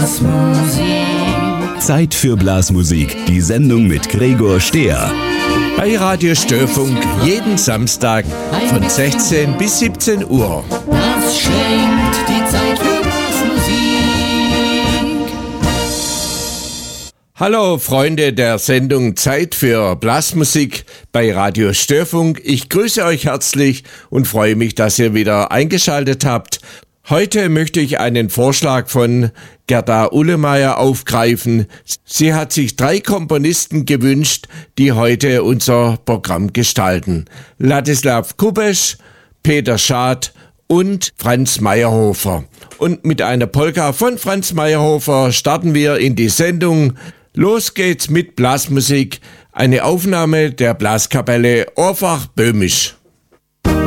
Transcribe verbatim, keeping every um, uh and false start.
Blasmusik. Zeit für Blasmusik, die Sendung mit Gregor Stehr. Bei Radio Störfunk jeden Samstag von sechzehn bis siebzehn Uhr. Das schenkt die Zeit für Blasmusik. Hallo Freunde der Sendung Zeit für Blasmusik bei Radio Störfunk. Ich grüße euch herzlich und freue mich, dass ihr wieder eingeschaltet habt. Heute möchte ich einen Vorschlag von Gerda Uhlemeier aufgreifen. Sie hat sich drei Komponisten gewünscht, die heute unser Programm gestalten. Ladislav Kubesch, Peter Schad und Franz Mayerhofer. Und mit einer Polka von Franz Mayerhofer starten wir in die Sendung. Los geht's mit Blasmusik, eine Aufnahme der Blaskapelle Orfach-Böhmisch.